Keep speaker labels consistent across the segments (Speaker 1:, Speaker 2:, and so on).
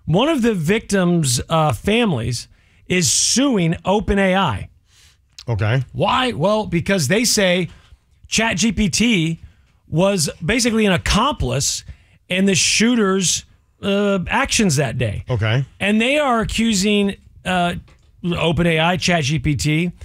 Speaker 1: one of the victims' families is suing OpenAI.
Speaker 2: Okay.
Speaker 1: Why? Well, because they say ChatGPT was basically an accomplice in the shooter's actions that day.
Speaker 2: Okay.
Speaker 1: And they are accusing OpenAI, ChatGPT,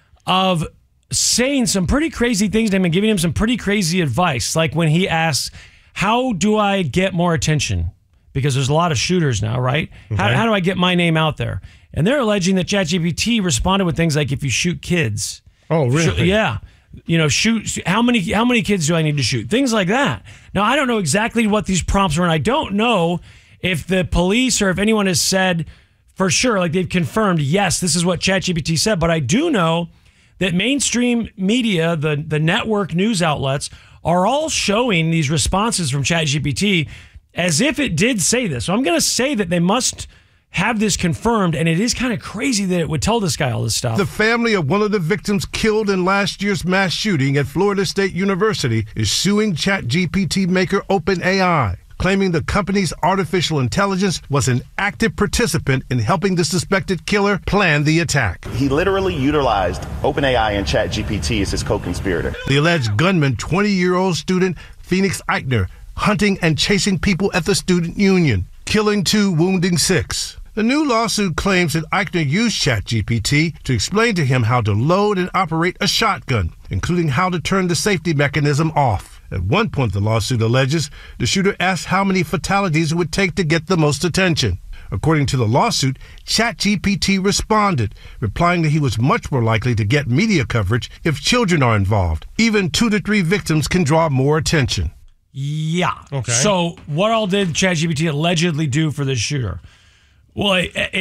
Speaker 1: of saying some pretty crazy things to him and giving him some pretty crazy advice. Like when he asks, how do I get more attention? Because there's a lot of shooters now, right?
Speaker 2: Okay.
Speaker 1: How do I get my name out there? And they're alleging that ChatGPT responded with things like, if you shoot kids.
Speaker 2: Oh, really?
Speaker 1: Yeah. Shoot. How many kids do I need to shoot? Things like that. Now, I don't know exactly what these prompts were, and I don't know if the police or if anyone has said for sure, like they've confirmed, yes, this is what ChatGPT said. But I do know that mainstream media, the network news outlets, are all showing these responses from ChatGPT as if it did say this. So I'm going to say that they must have this confirmed, and it is kind of crazy that it would tell this guy all this stuff.
Speaker 2: The family of one of the victims killed in last year's mass shooting at Florida State University is suing ChatGPT maker OpenAI, claiming the company's artificial intelligence was an active participant in helping the suspected killer plan the attack.
Speaker 3: He literally utilized OpenAI and ChatGPT as his co-conspirator.
Speaker 2: The alleged gunman, 20-year-old student Phoenix Eichner, hunting and chasing people at the student union, killing 2, wounding 6. The new lawsuit claims that Eichner used ChatGPT to explain to him how to load and operate a shotgun, including how to turn the safety mechanism off. At one point, the lawsuit alleges the shooter asked how many fatalities it would take to get the most attention. According to the lawsuit, ChatGPT responded, replying that he was much more likely to get media coverage if children are involved. Even 2 to 3 victims can draw more attention.
Speaker 1: Yeah.
Speaker 2: Okay.
Speaker 1: So what all did ChatGPT allegedly do for this shooter? Well,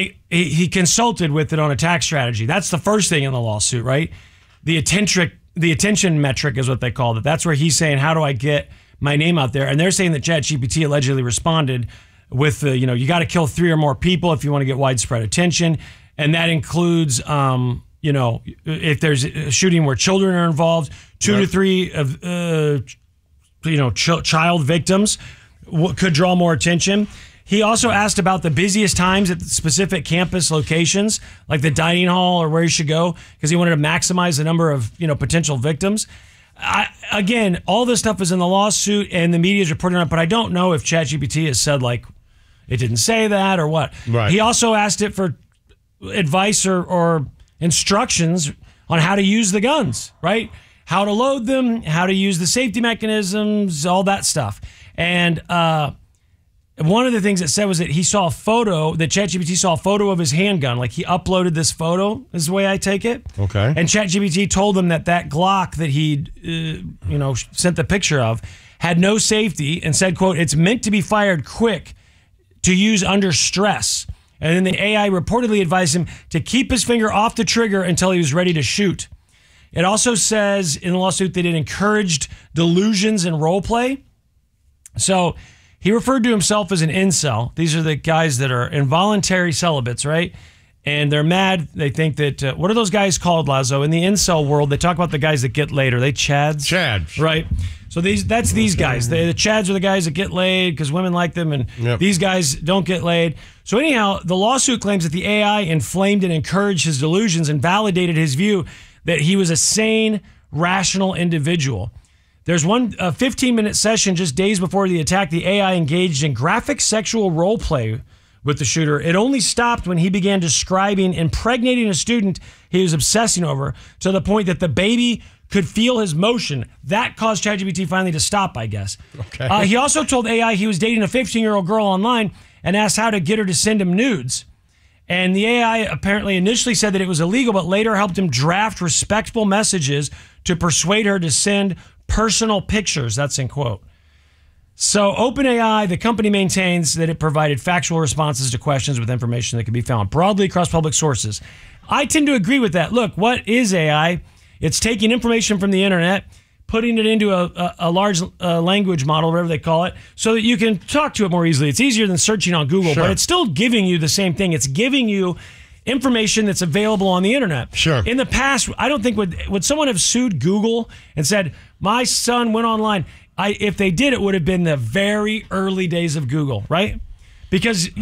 Speaker 1: he consulted with it on attack strategy. That's the first thing in the lawsuit, right? The attention metric is what they called it. That's where he's saying, how do I get my name out there? And they're saying that ChatGPT allegedly responded with, you got to kill 3 or more people if you want to get widespread attention. And that includes, if there's a shooting where children are involved, 2 to 3 of, child victims could draw more attention. He also asked about the busiest times at specific campus locations, like the dining hall or where he should go, because he wanted to maximize the number of potential victims. Again, all this stuff is in the lawsuit, and the media is reporting on it, but I don't know if ChatGPT has said, like, it didn't say that or what.
Speaker 2: Right.
Speaker 1: He also asked it for advice or instructions on how to use the guns, right? How to load them, how to use the safety mechanisms, all that stuff. And one of the things it said was that he saw a photo, that ChatGPT saw a photo of his handgun. Like he uploaded this photo, is the way I take it.
Speaker 2: Okay.
Speaker 1: And ChatGPT told him that Glock that he, sent the picture of had no safety and said, quote, it's meant to be fired quick to use under stress. And then the AI reportedly advised him to keep his finger off the trigger until he was ready to shoot. It also says in the lawsuit that it encouraged delusions and role play. So he referred to himself as an incel. These are the guys that are involuntary celibates, right? And they're mad. They think that, what are those guys called, Lazo? In the incel world, they talk about the guys that get laid. Are they Chads?
Speaker 2: Chads.
Speaker 1: Right. So that's these guys. The Chads are the guys that get laid because women like them, and these guys don't get laid. So anyhow, the lawsuit claims that the AI inflamed and encouraged his delusions and validated his view that he was a sane, rational individual. There's one 15-minute session just days before the attack. The AI engaged in graphic sexual role play with the shooter. It only stopped when he began describing impregnating a student he was obsessing over to the point that the baby could feel his motion. That caused ChatGPT finally to stop, I guess.
Speaker 2: Okay.
Speaker 1: He also told AI he was dating a 15-year-old girl online and asked how to get her to send him nudes. And the AI apparently initially said that it was illegal, but later helped him draft respectful messages to persuade her to send personal pictures. That's in quote. So OpenAI, the company, maintains that it provided factual responses to questions with information that can be found broadly across public sources. I tend to agree with that. Look, what is AI? It's taking information from the internet, putting it into a large language model, whatever they call it, so that you can talk to it more easily. It's easier than searching on Google, but it's still giving you the same thing. It's giving you information that's available on the internet.
Speaker 2: Sure.
Speaker 1: In the past, I don't think would someone have sued Google and said, my son went online? If they did, it would have been the very early days of Google, right? Because